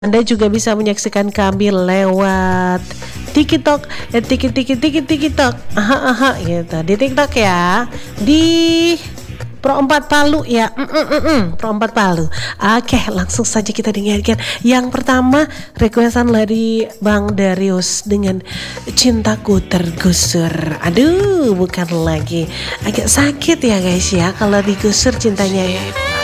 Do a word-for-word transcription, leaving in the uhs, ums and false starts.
Anda juga bisa menyaksikan kami lewat TikTok, eh, tiki tiki tiki TikTok, aha aha gitu di TikTok ya, di Pro empat Palu ya, mm, mm, mm, mm, Pro empat Palu. Oke, langsung saja kita dengarkan. Yang pertama requestan dari Bang Darius dengan Cintaku Tergusur. Aduh, bukan lagi agak sakit ya guys ya kalau digusur cintanya ya.